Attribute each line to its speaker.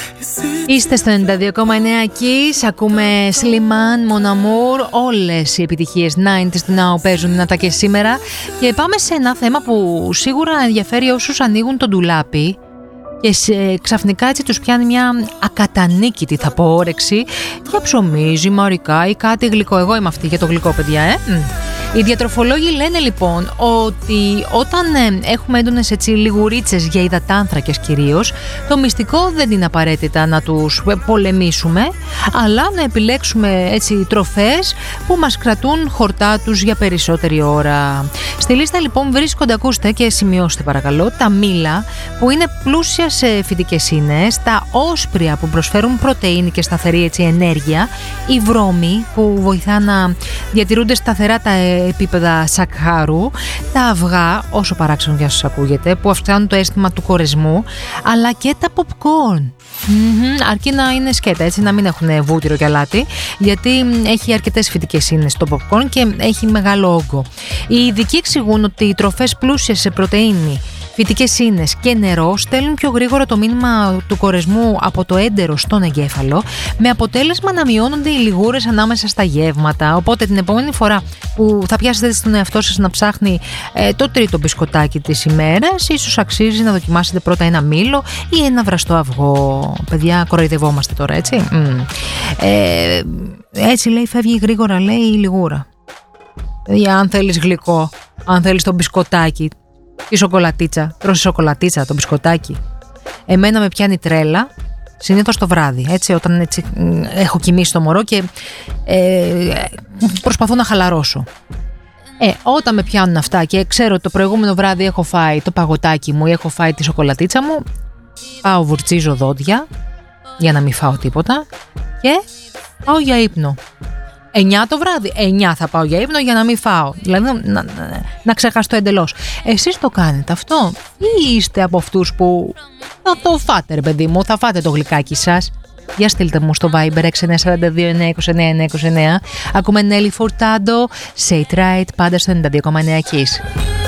Speaker 1: Είστε στο 92,9 Kiss, ακούμε Slimane, Mon Amour, όλες οι επιτυχίες 90's του Now παίζουν δυνατά και σήμερα. Και πάμε σε ένα θέμα που σίγουρα ενδιαφέρει όσους ανοίγουν το ντουλάπι και ξαφνικά έτσι τους πιάνει μια ακατανίκητη, θα πω, όρεξη για ψωμί, ζυμαρικά ή κάτι γλυκό. Εγώ είμαι αυτή για το γλυκό, παιδιά, Οι διατροφολόγοι λένε λοιπόν ότι όταν έχουμε έντονες έτσι λιγουρίτσες για υδατάνθρακες κυρίως, το μυστικό δεν είναι απαραίτητα να τους πολεμήσουμε, αλλά να επιλέξουμε έτσι τροφές που μας κρατούν χορτά τους για περισσότερη ώρα. Στη λίστα λοιπόν βρίσκονται, ακούστε και σημειώστε παρακαλώ, τα μήλα που είναι πλούσια σε φυτικές ίνες, τα όσπρια που προσφέρουν πρωτεΐνη και σταθερή έτσι ενέργεια, οι βρώμοι που βοηθά να διατηρούνται σταθερά τα επίπεδα σακχάρου, τα αυγά, όσο παράξενο για σας ακούγεται, που αυξάνουν το αίσθημα του κορεσμού, αλλά και τα popcorn. Αρκεί να είναι σκέτα, έτσι, να μην έχουν βούτυρο και αλάτι, γιατί έχει αρκετές φυτικές ίνες το popcorn και έχει μεγάλο όγκο. Οι ειδικοί εξηγούν ότι οι τροφές πλούσιες σε πρωτεΐνη, φυτικές ίνες και νερό στέλνουν πιο γρήγορα το μήνυμα του κορεσμού από το έντερο στον εγκέφαλο, με αποτέλεσμα να μειώνονται οι λιγούρες ανάμεσα στα γεύματα. Οπότε την επόμενη φορά που θα πιάσετε στον εαυτό σας να ψάχνει το τρίτο μπισκοτάκι της ημέρας, ίσως αξίζει να δοκιμάσετε πρώτα ένα μήλο ή ένα βραστό αυγό. Παιδιά, κοροϊδευόμαστε τώρα, έτσι. Έτσι λέει, φεύγει γρήγορα, λέει, η λιγούρα. Παιδιά, αν θέλεις γλυκό, αν θέλεις το μπισκοτάκι, η σοκολατίτσα, τρως σοκολατίτσα, το μπισκοτάκι. Εμένα με πιάνει τρέλα συνήθως το βράδυ, έτσι, όταν έτσι, έχω κοιμήσει το μωρό και προσπαθώ να χαλαρώσω. Όταν με πιάνουν αυτά και ξέρω ότι το προηγούμενο βράδυ έχω φάει το παγωτάκι μου ή έχω φάει τη σοκολατίτσα μου, πάω βουρτσίζω δόντια για να μην φάω τίποτα και πάω για ύπνο. 9 το βράδυ, 9 θα πάω για ύπνο για να μην φάω. Δηλαδή να ξεχαστώ εντελώς. Εσείς το κάνετε αυτό ή είστε από αυτούς που θα το φάτε, ρε παιδί μου, θα φάτε το γλυκάκι σας? Για στείλτε μου στο Viber 6942 929 29. Ακούμε Nelly Furtado, Say It Right, πάντα στο 92,9 Kiss.